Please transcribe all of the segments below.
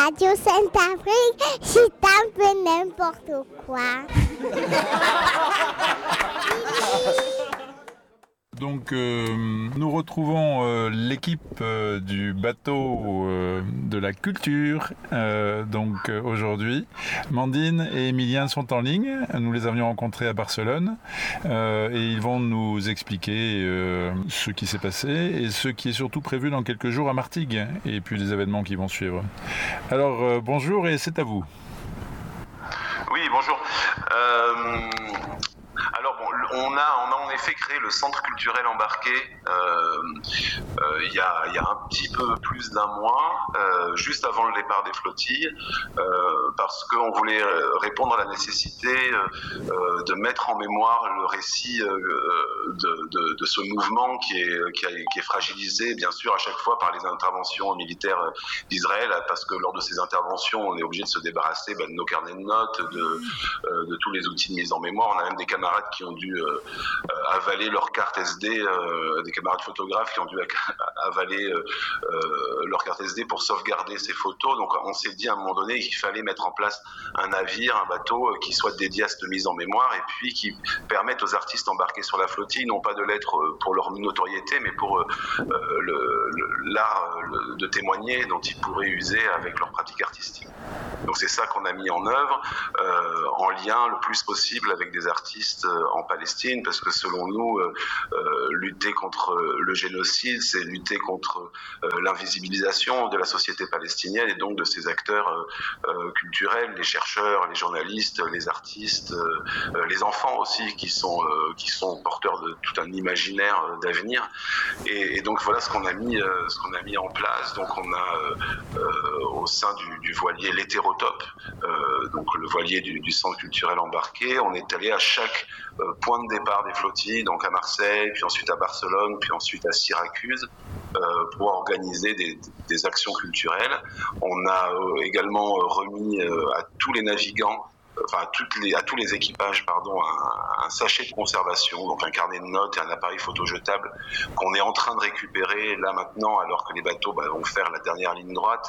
Radio Sainte-Afrique, c'est un peu n'importe quoi. Donc nous retrouvons l'équipe du bateau de la culture aujourd'hui. Mandine et Emilien sont en ligne, nous les avions rencontrés à Barcelone et ils vont nous expliquer ce qui s'est passé et ce qui est surtout prévu dans quelques jours à Martigues et puis les événements qui vont suivre. Alors bonjour et c'est à vous. Oui, bonjour. On a en effet créé le centre culturel embarqué il y a un petit peu plus d'un mois, juste avant le départ des flottilles, parce qu'on voulait répondre à la nécessité de mettre en mémoire le récit de ce mouvement qui est fragilisé, bien sûr, à chaque fois par les interventions militaires d'Israël, parce que lors de ces interventions, on est obligé de se débarrasser de nos carnets de notes, de tous les outils de mise en mémoire. On a même des camarades qui ont dû avaler leur carte SD, des camarades photographes qui ont dû avaler leur carte SD pour sauvegarder ces photos. Donc on s'est dit à un moment donné qu'il fallait mettre en place un navire, un bateau qui soit dédié à cette mise en mémoire et puis qui permette aux artistes embarqués sur la flottille non pas de l'être pour leur notoriété mais pour l'art de témoigner dont ils pourraient user avec leur pratique artistique. Donc c'est ça qu'on a mis en œuvre en lien le plus possible avec des artistes en Palestine, parce que selon nous, lutter contre le génocide, c'est lutter contre l'invisibilisation de la société palestinienne et donc de ses acteurs culturels, les chercheurs, les journalistes, les artistes, les enfants aussi qui sont porteurs de tout un imaginaire d'avenir. Et donc voilà ce qu'on a mis en place. Donc on a au sein du voilier l'hétérotope, donc le voilier du centre culturel embarqué, on est allé à chaque point de départ des flottilles, donc à Marseille, puis ensuite à Barcelone, puis ensuite à Syracuse, pour organiser des actions culturelles. On a également remis à tous les navigants, enfin à tous les équipages, un sachet de conservation, donc un carnet de notes et un appareil photo jetable qu'on est en train de récupérer là maintenant, alors que les bateaux vont faire la dernière ligne droite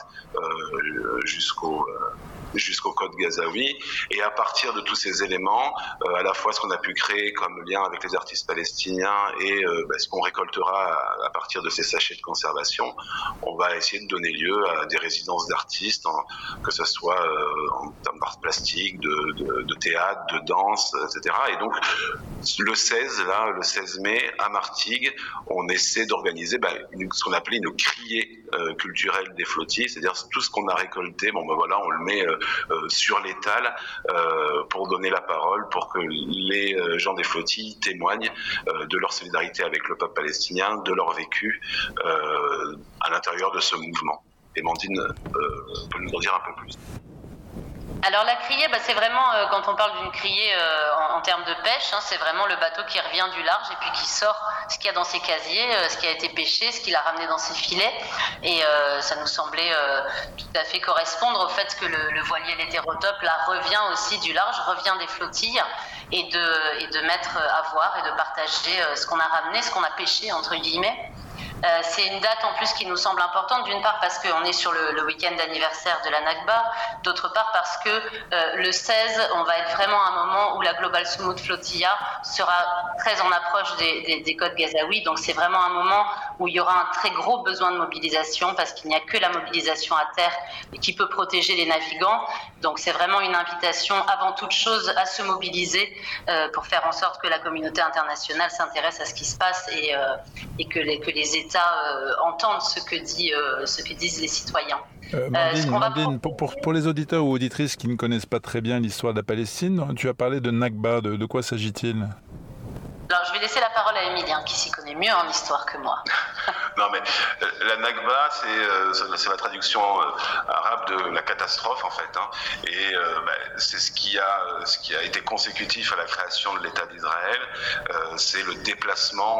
jusqu'au Côte Gazaoui. Et à partir de tous ces éléments, à la fois ce qu'on a pu créer comme lien avec les artistes palestiniens et ce qu'on récoltera à partir de ces sachets de conservation, on va essayer de donner lieu à des résidences d'artistes, que ce soit en termes d'art plastique, de théâtre, de danse, etc. Et donc le 16 mai à Martigues, on essaie d'organiser ce qu'on appelait une criée culturelle des flottilles, c'est-à-dire tout ce qu'on a récolté, on le met sur l'étal pour donner la parole, pour que les gens des flottilles témoignent de leur solidarité avec le peuple palestinien, de leur vécu à l'intérieur de ce mouvement. Et Mandine peut nous en dire un peu plus. Alors la criée, c'est vraiment, quand on parle d'une criée en termes de pêche, c'est vraiment le bateau qui revient du large et puis qui sort ce qu'il y a dans ses casiers, ce qui a été pêché, ce qu'il a ramené dans ses filets. Et ça nous semblait tout à fait correspondre au fait que le voilier l'hétérotope là revient aussi du large, revient des flottilles et de mettre à voir et de partager ce qu'on a ramené, ce qu'on a pêché entre guillemets. C'est une date en plus qui nous semble importante, d'une part parce qu'on est sur le week-end d'anniversaire de la Nakba, d'autre part parce que le 16, on va être vraiment à un moment où la Global Smooth Flotilla sera très en approche des côtes Gazaoui, donc c'est vraiment un moment où il y aura un très gros besoin de mobilisation parce qu'il n'y a que la mobilisation à terre qui peut protéger les navigants. Donc c'est vraiment une invitation avant toute chose à se mobiliser pour faire en sorte que la communauté internationale s'intéresse à ce qui se passe et que les États entendent ce que disent les citoyens. Mandine, pour les auditeurs ou auditrices qui ne connaissent pas très bien l'histoire de la Palestine, tu as parlé de Nakba, de quoi s'agit-il ? Alors, je vais laisser la parole à Emilien, qui s'y connaît mieux en histoire que moi. Non, mais la Nakba, c'est la traduction arabe de la catastrophe, en fait. Et c'est ce qui a été consécutif à la création de l'État d'Israël. C'est le déplacement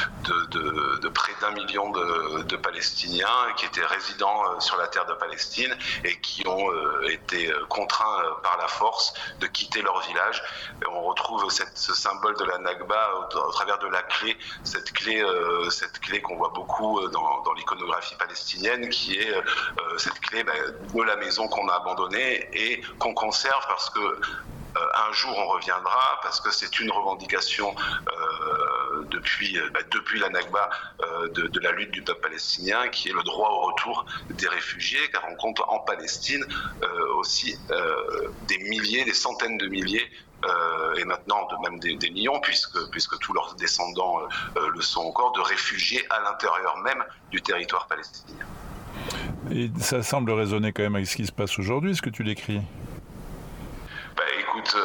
de près d'1 million de Palestiniens qui étaient résidents sur la terre de Palestine et qui ont été contraints par la force de quitter leur village. Et on retrouve ce symbole de la Nakba au travers de la clé, cette clé qu'on voit beaucoup beaucoup dans l'iconographie palestinienne, qui est cette clé de la maison qu'on a abandonnée et qu'on conserve parce que un jour on reviendra, parce que c'est une revendication depuis la Nakba de la lutte du peuple palestinien, qui est le droit au retour des réfugiés, car on compte en Palestine aussi des milliers, des centaines de milliers, et maintenant même des millions, puisque tous leurs descendants le sont encore, de réfugiés à l'intérieur même du territoire palestinien. Et ça semble résonner quand même avec ce qui se passe aujourd'hui, ce que tu décris. Écoute,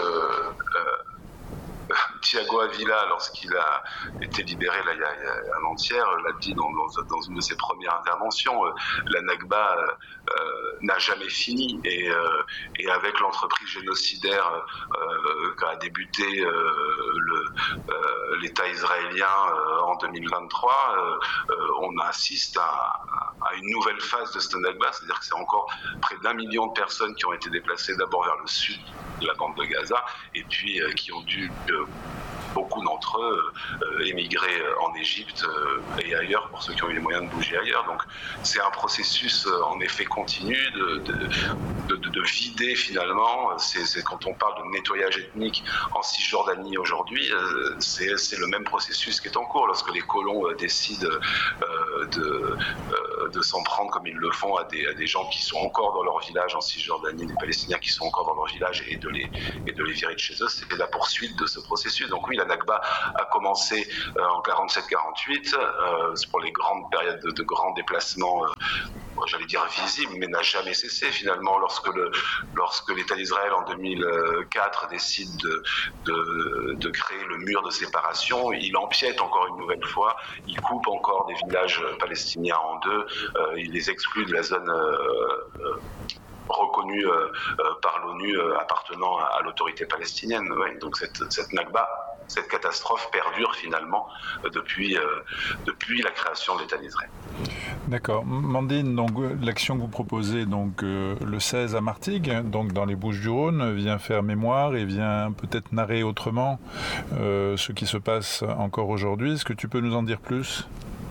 Thiago Avila, lorsqu'il a été libéré là, il y a avant-hier, l'a dit dans une de ses premières interventions, la Nakba n'a jamais fini, et avec l'entreprise génocidaire qu'a débuté l'État israélien en 2023, on assiste à une nouvelle phase de cette Nakba, c'est-à-dire que c'est encore près d'1 million de personnes qui ont été déplacées d'abord vers le sud de la bande de Gaza, et puis qui ont dû beaucoup d'entre eux émigrer en Égypte et ailleurs, pour ceux qui ont eu les moyens de bouger ailleurs. Donc c'est un processus en effet continu de vider finalement. C'est quand on parle de nettoyage ethnique en Cisjordanie aujourd'hui, c'est le même processus qui est en cours lorsque les colons décident de s'en prendre comme ils le font à des gens qui sont encore dans leur village en Cisjordanie, des Palestiniens qui sont encore dans leur village, et de les virer de chez eux. C'est la poursuite de ce processus. Donc oui, la Nakba a commencé en 47-48 pour les grandes périodes de grands déplacements, j'allais dire visibles, mais n'a jamais cessé finalement. Lorsque l'État d'Israël en 2004 décide de créer le mur de séparation, il empiète encore une nouvelle fois, il coupe encore des villages palestiniens en deux, il les exclut de la zone reconnue par l'ONU appartenant à l'autorité palestinienne. Ouais. Donc cette Nakba, cette catastrophe perdure finalement depuis la création de l'État d'Israël. D'accord. Mandine, donc l'action que vous proposez le 16 à Martigues, donc dans les Bouches-du-Rhône, vient faire mémoire et vient peut-être narrer autrement ce qui se passe encore aujourd'hui. Est-ce que tu peux nous en dire plus ?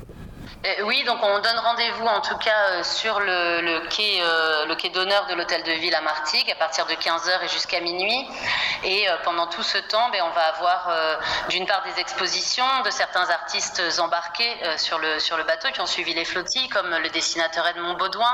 Oui, donc on donne rendez-vous en tout cas sur le quai d'honneur de l'hôtel de ville à Martigues à partir de 15h et jusqu'à minuit. Et pendant tout ce temps, on va avoir d'une part des expositions de certains artistes embarqués sur le bateau qui ont suivi les flottilles, comme le dessinateur Edmond Baudouin,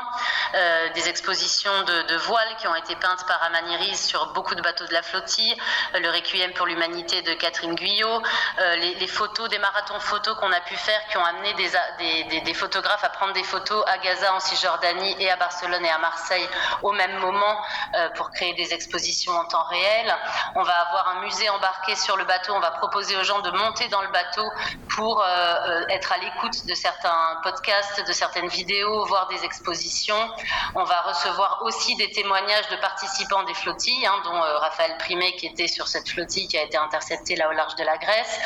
des expositions de voiles qui ont été peintes par Amaniris sur beaucoup de bateaux de la flottille, le Requiem pour l'humanité de Catherine Guyot, les photos, des marathons photos qu'on a pu faire qui ont amené des photographes à prendre des photos à Gaza, en Cisjordanie et à Barcelone et à Marseille au même moment pour créer des expositions en temps réel. On va avoir un musée embarqué sur le bateau, on va proposer aux gens de monter dans le bateau pour être à l'écoute de certains podcasts, de certaines vidéos, voir des expositions. On va recevoir aussi des témoignages de participants des flottilles, dont Raphaël Primet qui était sur cette flottille qui a été interceptée là au large de la Grèce,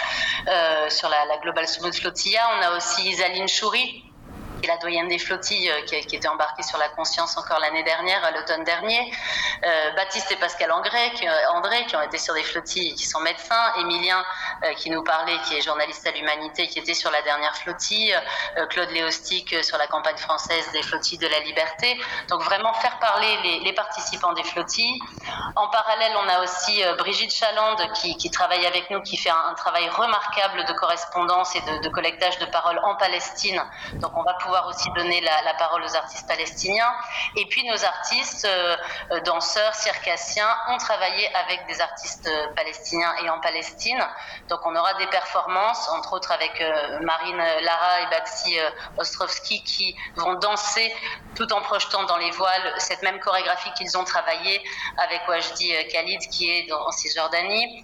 sur la Global Smooth Flotilla. On a aussi Isaline Chouri, qui est la doyenne des flottilles, qui était embarquée sur la Conscience encore l'année dernière, à l'automne dernier. Baptiste et Pascal André qui ont été sur des flottilles et qui sont médecins. Émilien qui nous parlait, qui est journaliste à l'Humanité, qui était sur la dernière flottille. Claude Léostic sur la campagne française des flottilles de la liberté. Donc vraiment faire parler les participants des flottilles. En parallèle, on a aussi Brigitte Chalande qui travaille avec nous, qui fait un travail remarquable de correspondance et de collectage de paroles en Palestine. Donc on va pouvoir aussi donner la parole aux artistes palestiniens. Et puis nos artistes, danseurs, circassiens, ont travaillé avec des artistes palestiniens et en Palestine. Donc on aura des performances, entre autres avec Marine Lara et Baxi Ostrovski, qui vont danser tout en projetant dans les voiles cette même chorégraphie qu'ils ont travaillée avec Wajdi Khalid qui est en Cisjordanie.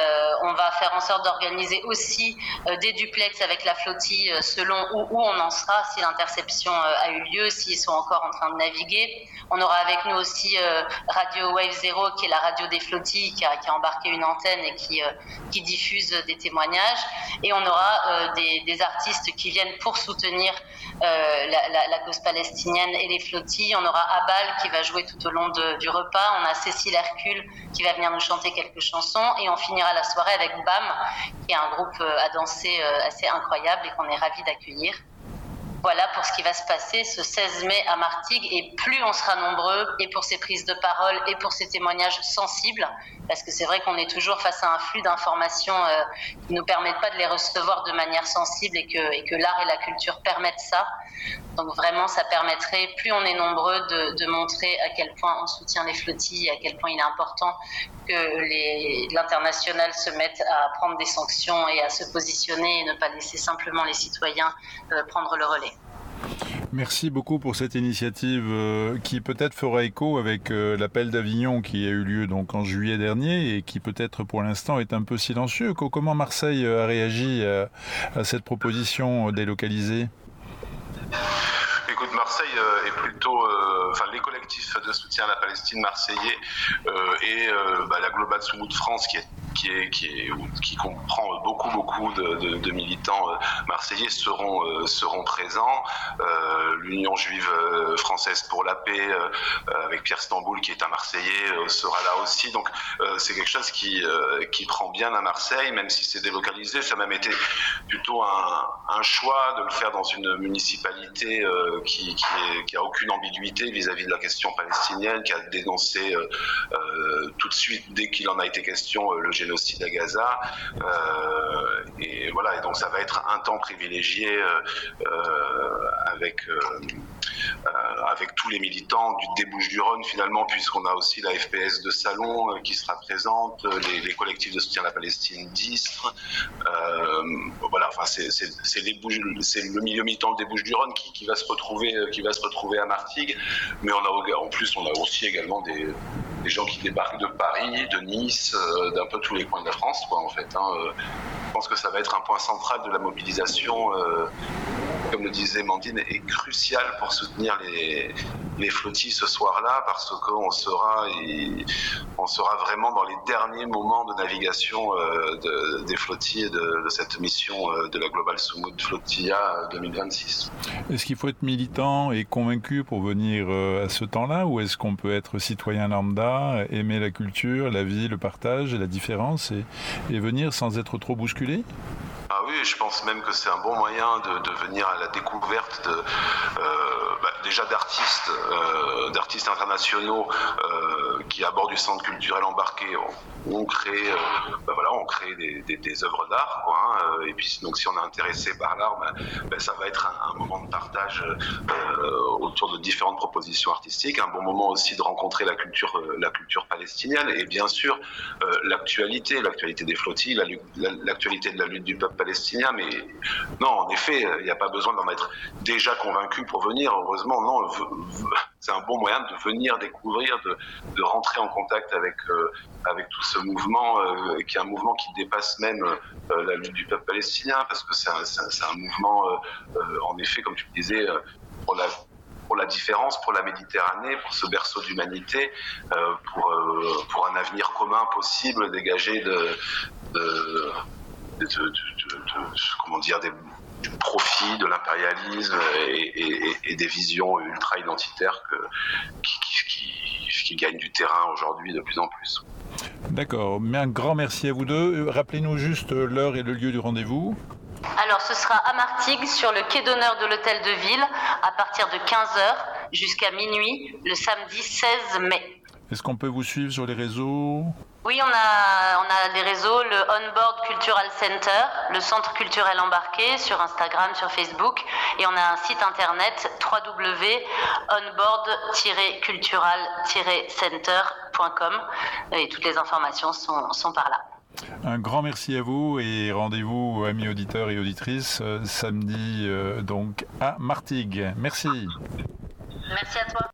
On va faire en sorte d'organiser aussi des duplex avec la flottille selon où on en sera, si l'interception a eu lieu, s'ils sont encore en train de naviguer. On aura avec nous aussi Radio Wave Zero, qui est la radio des flottilles, qui a embarqué une antenne et qui diffuse des témoignages. Et on aura des artistes qui viennent pour soutenir la cause palestinienne et les flottilles. On aura Abal qui va jouer tout au long du repas. On a Cécile Hercule qui va venir nous chanter quelques chansons. Et on finira la soirée avec BAM, qui est un groupe à danser assez incroyable et qu'on est ravis d'accueillir. Voilà pour ce qui va se passer ce 16 mai à Martigues, et plus on sera nombreux, et pour ces prises de parole et pour ces témoignages sensibles, parce que c'est vrai qu'on est toujours face à un flux d'informations qui ne nous permettent pas de les recevoir de manière sensible, et que l'art et la culture permettent ça. Donc vraiment, ça permettrait, plus on est nombreux, de montrer à quel point on soutient les flottilles, à quel point il est important que l'international se mette à prendre des sanctions et à se positionner, et ne pas laisser simplement les citoyens prendre le relais. Merci beaucoup pour cette initiative qui peut-être fera écho avec l'appel d'Avignon qui a eu lieu donc en juillet dernier et qui peut-être pour l'instant est un peu silencieux. Comment Marseille a réagi à cette proposition délocalisée ? Écoute, Marseille est plutôt... les collectifs de soutien à la Palestine marseillais et la Global Soumoud France qui comprend beaucoup de militants marseillais seront présents. L'Union juive française pour la paix avec Pierre Stamboul qui est un Marseillais sera là aussi. Donc c'est quelque chose qui prend bien à Marseille, même si c'est délocalisé. Ça a même été plutôt un choix de le faire dans une municipalité qui a aucune ambiguïté vis-à-vis de la question palestinienne, qui a dénoncé tout de suite, dès qu'il en a été question, le génocide à Gaza. Et voilà, et donc ça va être un temps privilégié avec tous les militants des Bouches-du-Rhône finalement, puisqu'on a aussi la FPS de Salon qui sera présente, les collectifs de soutien à la Palestine d'Istres. Voilà, enfin c'est le milieu militant des Bouches-du-Rhône qui va se retrouver à Martigues, mais on a aussi également des gens qui débarquent de Paris, de Nice, d'un peu tous les coins de la France, quoi, en fait. Je pense que ça va être un point central de la mobilisation, comme le disait Mandine, est crucial pour soutenir les flottilles ce soir-là, parce qu'on sera vraiment dans les derniers moments de navigation des flottilles de cette mission de la Global Soumoud Flotilla 2026. Est-ce qu'il faut être militant et convaincu pour venir à ce temps-là, ou est-ce qu'on peut être citoyen lambda, aimer la culture, la vie, le partage et la différence et venir sans être trop bousculé ? Ah oui, je pense même que c'est un bon moyen de venir à la découverte déjà d'artistes internationaux qui à bord du centre culturel embarqué on crée des œuvres d'art, quoi, et puis donc si on est intéressé par l'art, ça va être un moment de partage autour de différentes propositions artistiques, un bon moment aussi de rencontrer la culture palestinienne, et bien sûr l'actualité des flottilles, l'actualité de la lutte du peuple palestinien. Mais non, en effet, il n'y a pas besoin d'en être déjà convaincu pour venir. Heureusement, non, c'est un bon moyen de venir découvrir, de rentrer en contact avec tout ce mouvement, qui est un mouvement qui dépasse même la lutte du peuple palestinien, parce que c'est un mouvement, en effet, comme tu le disais, pour la différence, pour la Méditerranée, pour ce berceau d'humanité, pour un avenir commun possible, dégagé du profit, de l'impérialisme et des visions ultra-identitaires qui gagnent du terrain aujourd'hui de plus en plus. D'accord, mais un grand merci à vous deux. Rappelez-nous juste l'heure et le lieu du rendez-vous. Alors ce sera à Martigues, sur le quai d'honneur de l'hôtel de ville, à partir de 15h jusqu'à minuit, le samedi 16 mai. Est-ce qu'on peut vous suivre sur les réseaux ? Oui, on a des réseaux, le On-Board Cultural Center, le Centre culturel embarqué sur Instagram, sur Facebook, et on a un site internet www.onboard-cultural-center.com, et toutes les informations sont par là. Un grand merci à vous et rendez-vous, amis auditeurs et auditrices, samedi donc à Martigues. Merci. Merci à toi.